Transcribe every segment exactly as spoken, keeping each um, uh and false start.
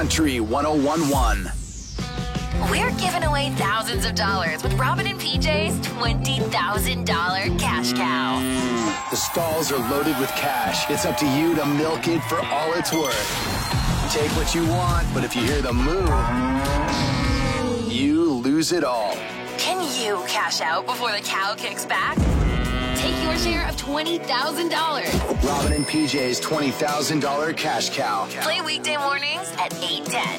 Country one oh one point one. We're giving away thousands of dollars with Robin and P J's twenty thousand dollars cash cow. The stalls are loaded with cash. It's up to you to milk it for all it's worth. Take what you want, but if you hear the moo, you lose it all. Can you cash out before the cow kicks back? Take your share of twenty thousand dollars. Robin and P J's twenty thousand dollars cash cow. Play weekday mornings at eight ten.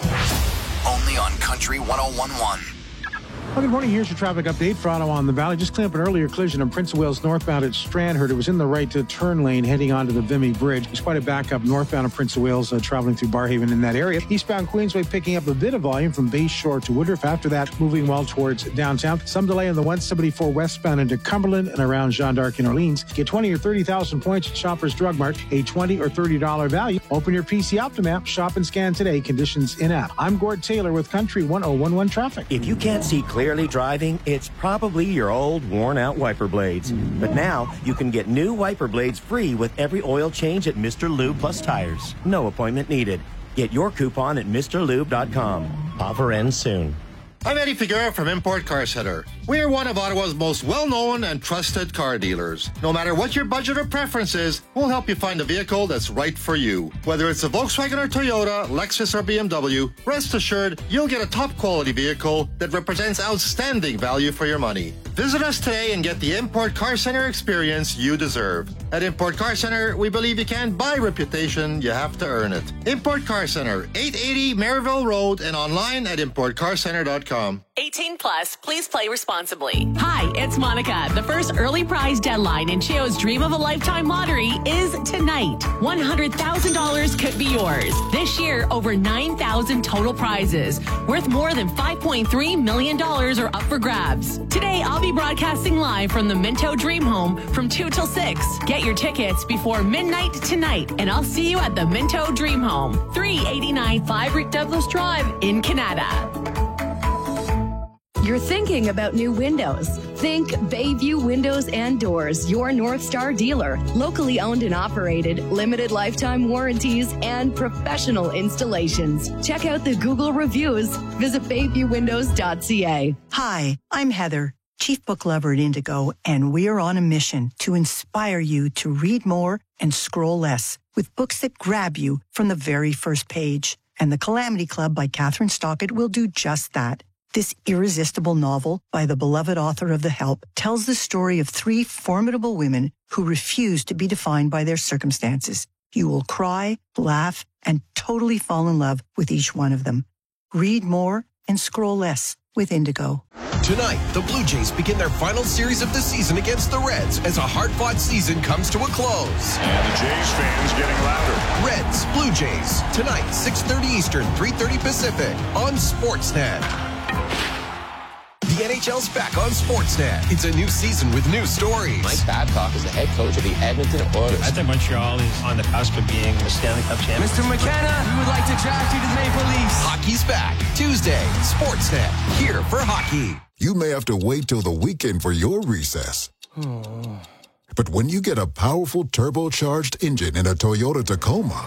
Only on Country one oh one point one. Well, good morning. Here's your traffic update for Ottawa on the Valley. Just clean up an earlier collision on Prince of Wales northbound at Strandherd. It was in the right to turn lane heading onto the Vimy Bridge. There's quite a backup northbound of Prince of Wales uh, traveling through Barhaven in that area. Eastbound Queensway picking up a bit of volume from Bay Shore to Woodruff. After that, moving well towards downtown. Some delay on the one seventy-four westbound into Cumberland and around Jeanne d'Arc in Orleans. Get twenty or thirty thousand points at Shoppers Drug Mart, a twenty or thirty dollars value. Open your P C Optim app, shop and scan today. Conditions in app. I'm Gord Taylor with Country one oh one point one traffic. If you can't see clearly driving, it's probably your old, worn-out wiper blades. But now, you can get new wiper blades free with every oil change at Mister Lube Plus Tires. No appointment needed. Get your coupon at Mr Lube dot com. Offer ends soon. I'm Eddie Figueroa from Import Car Center. We are one of Ottawa's most well-known and trusted car dealers. No matter what your budget or preference is, we'll help you find a vehicle that's right for you. Whether it's a Volkswagen or Toyota, Lexus or B M W, rest assured you'll get a top-quality vehicle that represents outstanding value for your money. Visit us today and get the Import Car Center experience you deserve. At Import Car Center, we believe you can't buy reputation, you have to earn it. Import Car Center, eight eighty Maryville Road, and online at import car center dot com. eighteen plus, please play responsibly. Hi, it's Monica. The first early prize deadline in Cheo's Dream of a Lifetime lottery is tonight. one hundred thousand dollars could be yours. This year, over nine thousand total prizes, worth more than five point three million dollars are up for grabs. Today, I'll be broadcasting live from the Minto Dream Home from two till six. Get your tickets before midnight tonight, and I'll see you at the Minto Dream Home, three eighty-nine Five Rick Douglas Drive in Canada. You're thinking about new windows. Think Bayview Windows and Doors, your North Star dealer. Locally owned and operated, limited lifetime warranties, and professional installations. Check out the Google reviews. Visit bayview windows dot c a. Hi, I'm Heather, Chief Book Lover at Indigo, and we are on a mission to inspire you to read more and scroll less with books that grab you from the very first page. And The Calamity Club by Catherine Stockett will do just that. This irresistible novel by the beloved author of The Help tells the story of three formidable women who refuse to be defined by their circumstances. You will cry, laugh, and totally fall in love with each one of them. Read more and scroll less with Indigo. Tonight, the Blue Jays begin their final series of the season against the Reds as a hard-fought season comes to a close. And the Jays fans getting louder. Reds, Blue Jays, tonight, six thirty Eastern, three thirty Pacific, on Sportsnet. The N H L's back on Sportsnet. It's a new season with new stories. Mike Babcock is the head coach of the Edmonton Oilers. I think Montreal is on the cusp of being the Stanley Cup champion. Mister McKenna, we would like to draft you to the Maple Leafs. Hockey's back. Tuesday, Sportsnet. Here for hockey. You may have to wait till the weekend for your recess. But when you get a powerful turbocharged engine in a Toyota Tacoma,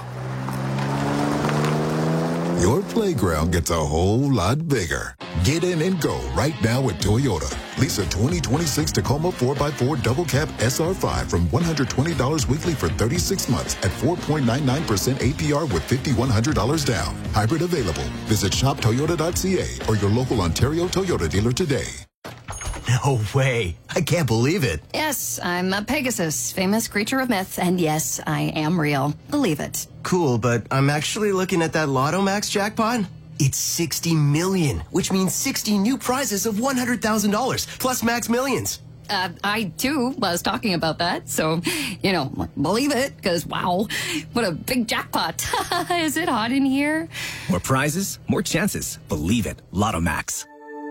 your playground gets a whole lot bigger. Get in and go right now at Toyota. Lease a twenty twenty-six Tacoma four by four Double Cab S R five from one hundred twenty dollars weekly for thirty-six months at four point nine nine percent A P R with five thousand one hundred dollars down. Hybrid available. Visit shop toyota dot c a or your local Ontario Toyota dealer today. No way. I can't believe it. Yes, I'm a Pegasus, famous creature of myth, and yes, I am real. Believe it. Cool, but I'm actually looking at that Lotto Max jackpot. It's sixty million, which means sixty new prizes of one hundred thousand dollars, plus Max Millions. Uh, I, too, was talking about that, so, you know, believe it, because, wow, what a big jackpot. Is it hot in here? More prizes, more chances. Believe it. Lotto Max.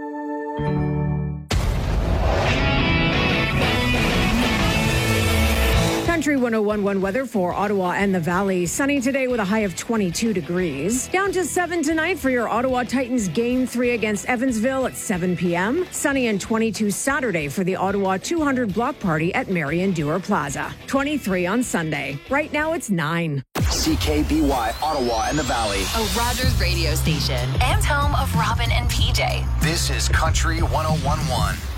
Country one oh one point one weather for Ottawa and the Valley. Sunny today with a high of twenty-two degrees. Down to seven tonight for your Ottawa Titans game three against Evansville at seven p.m. Sunny and twenty-two Saturday for the Ottawa two hundred block party at Marion Dewar Plaza. twenty-three on Sunday. Right now it's nine. C K B Y, Ottawa and the Valley. A Rogers radio station and home of Robin and P J. This is Country one oh one point one.